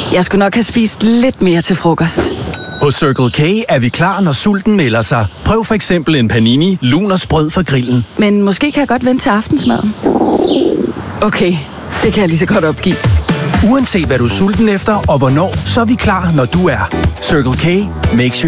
Jeg skulle nok have spist lidt mere til frokost. Hos Circle K er vi klar, når sulten melder sig. Prøv for eksempel en panini, lun og sprød fra grillen. Men måske kan jeg godt vente til aftensmaden. Okay, det kan jeg lige så godt opgive. Uanset hvad du er sulten efter og hvornår, så er vi klar, når du er. Circle K makes your